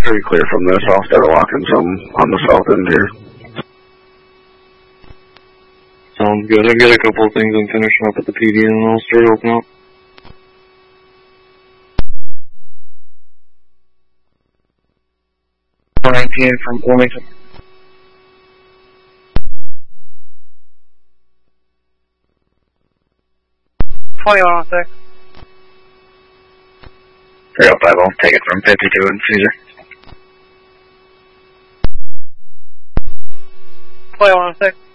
pretty clear from this. I'll start walking some on the south end here. Sounds good. I've got a couple of things I'm finishing up at the PD and I'll start opening up. PA from Wilmington. 2106. 3050, take it from 52 and Caesar. 2106.